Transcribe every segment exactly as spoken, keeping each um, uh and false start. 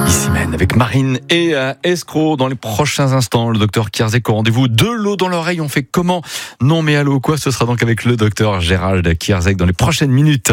Ici même avec Marine et euh, Escroc. Dans les prochains instants, le docteur Kierzek au rendez-vous. De l'eau dans l'oreille, on fait comment? Non mais allô quoi? Ce sera donc avec le docteur Gérald Kierzek dans les prochaines minutes.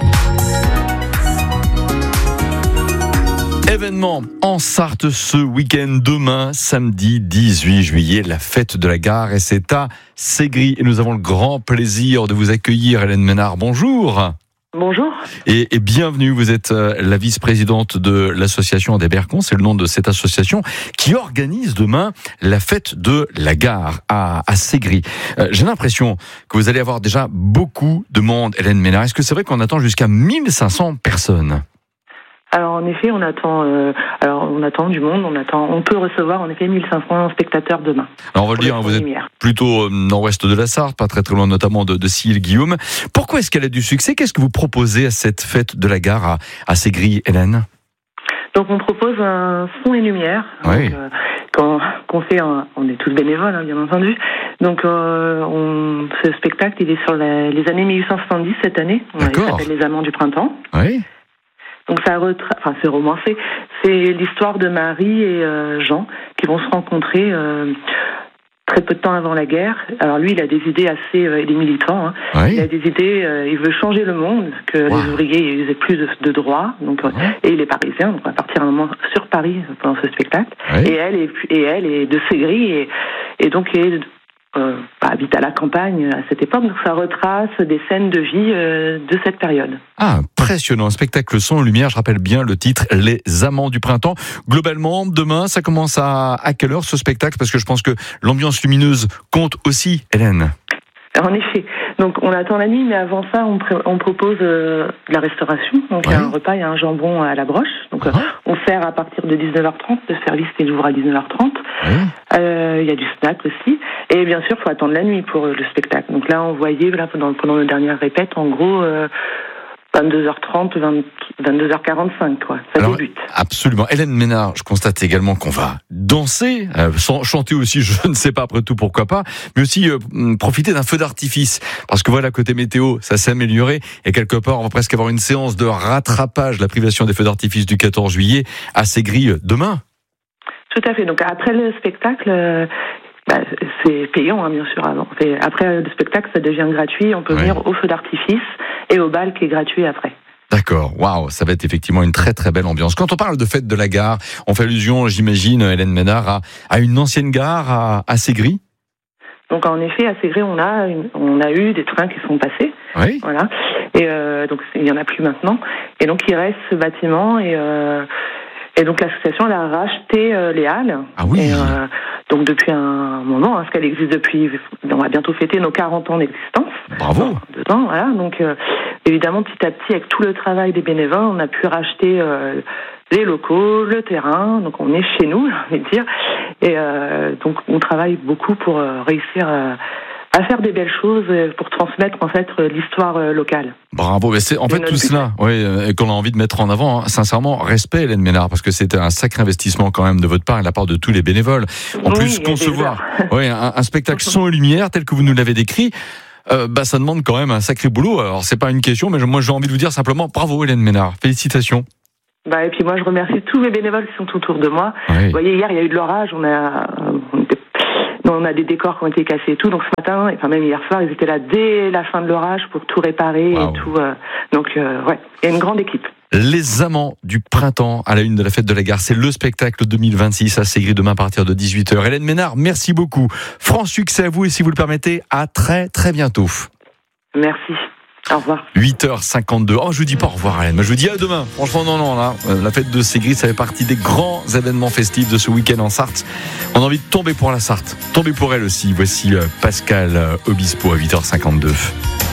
Événement en Sarthe ce week-end, demain, samedi dix-huit juillet, la fête de la gare, et c'est à Ségris. Et nous avons le grand plaisir de vous accueillir, Hélène Ménard. Bonjour. Bonjour. Et, et bienvenue, vous êtes la vice-présidente de l'association des Bercons, c'est le nom de cette association qui organise demain la fête de la gare à, à Ségris. Euh, j'ai l'impression que vous allez avoir déjà beaucoup de monde, Hélène Ménard. Est-ce que c'est vrai qu'on attend jusqu'à mille cinq cents personnes ? Alors en effet, on attend, euh, alors on attend du monde, on attend, on peut recevoir en effet mille cinq cents spectateurs demain. Alors on va le dire, hein, vous êtes plutôt nord-ouest de la Sarthe, pas très très loin notamment de, de Sille-Guillaume. Pourquoi est-ce qu'elle a du succès? Qu'est-ce que vous proposez à cette fête de la gare à, à Ségris, Hélène? Donc on propose un son et lumière. Oui. Donc, euh, quand qu'on fait, un, on est tous bénévoles, hein, bien entendu. Donc euh, on, ce spectacle, il est sur la, les années mille huit cent soixante-dix cette année. D'accord. Il s'appelle Les Amants du Printemps. Oui. Donc ça retra... enfin c'est romancé, c'est l'histoire de Marie et euh, Jean qui vont se rencontrer euh, très peu de temps avant la guerre. Alors lui, il a des idées assez, euh, il est militant. Hein. Oui. Il a des idées, euh, il veut changer le monde, que wow. les ouvriers ils aient plus de, de droits. Donc euh, ouais. Et il est parisien, donc on va partir un moment sur Paris pendant ce spectacle. Oui. Et elle est et elle est de Ségris et, et donc est Euh, habite à la campagne à cette époque, donc ça retrace des scènes de vie euh, de cette période. Ah, impressionnant, un spectacle son et lumière, je rappelle bien le titre, Les Amants du Printemps. Globalement, demain, ça commence à, à quelle heure ce spectacle? Parce que je pense que l'ambiance lumineuse compte aussi, Hélène. En effet, donc on attend la nuit, mais avant ça, on, pr- on propose euh, de la restauration. Donc il ouais. y a un repas, il y a un jambon à la broche. Donc uh-huh. euh, on sert à partir de dix-neuf heures trente. Le service est ouvert à dix-neuf heures trente. Ouais. Euh, il y a du snack aussi. Et bien sûr, il faut attendre la nuit pour euh, le spectacle. Donc là, on voyait là, pendant, pendant nos dernières répètes, en gros, euh, vingt-deux heures trente, vingt, vingt-deux heures quarante-cinq, quoi. Ça Alors, débute. Absolument. Hélène Ménard, je constate également qu'on va danser, euh, chanter aussi, je ne sais pas, après tout, pourquoi pas, mais aussi euh, profiter d'un feu d'artifice. Parce que voilà, côté météo, ça s'est amélioré, et quelque part, on va presque avoir une séance de rattrapage, la privation des feux d'artifice du quatorze juillet à Ségris demain. Tout à fait. Donc après le spectacle, euh, bah, c'est payant, hein, bien sûr. Avant. Après le spectacle, ça devient gratuit. On peut ouais. venir au feu d'artifice et au bal qui est gratuit après. D'accord, waouh, ça va être effectivement une très très belle ambiance. Quand on parle de fête de la gare, on fait allusion, j'imagine, Hélène Ménard, à, à une ancienne gare à, à Ségris. Donc en effet, à Ségris, on a une, on a eu des trains qui sont passés. Oui. Voilà. Et euh, donc il y en a plus maintenant. Et donc il reste ce bâtiment et euh, et donc l'association elle a racheté euh, les halles. Ah oui. Et, euh, donc depuis un moment, hein, parce qu'elle existe depuis, on va bientôt fêter nos quarante ans d'existence. Bravo. Dedans, voilà. Donc euh, évidemment, petit à petit, avec tout le travail des bénévoles, on a pu racheter euh, les locaux, le terrain. Donc on est chez nous, j'ai envie de dire. Et euh, donc on travaille beaucoup pour euh, réussir à, à faire des belles choses, pour transmettre en fait l'histoire euh, locale. Bravo, mais c'est en fait tout cela, oui, euh, qu'on a envie de mettre en avant. Hein. Sincèrement, respect, Hélène Ménard, parce que c'était un sacré investissement quand même de votre part et de la part de tous les bénévoles. En oui, plus, concevoir, oui, un, un spectacle son et lumière tel que vous nous l'avez décrit. Euh, bah, ça demande quand même un sacré boulot. Alors, c'est pas une question, mais moi, j'ai envie de vous dire simplement bravo, Hélène Ménard. Félicitations. Bah, et puis moi, je remercie tous mes bénévoles qui sont autour de moi. Oui. Vous voyez, hier, il y a eu de l'orage. On a, on, était, on a des décors qui ont été cassés et tout. Donc, ce matin, et enfin, même hier soir, ils étaient là dès la fin de l'orage pour tout réparer wow. et tout. Euh, donc, euh, ouais, il y a une grande équipe. Les Amants du Printemps à la une de la fête de la gare, c'est le spectacle deux mille vingt-six à Ségris demain à partir de dix-huit heures. Hélène Ménard, merci beaucoup. Franc succès à vous et si vous le permettez, à très très bientôt. Merci. Au revoir. huit heures cinquante-deux. Oh, je vous dis pas au revoir, Hélène. Je vous dis à demain. Franchement, non, non, là, la fête de Ségris, ça fait partie des grands événements festifs de ce week-end en Sarthe. On a envie de tomber pour la Sarthe. Tomber pour elle aussi. Voici Pascal Obispo à huit heures cinquante-deux.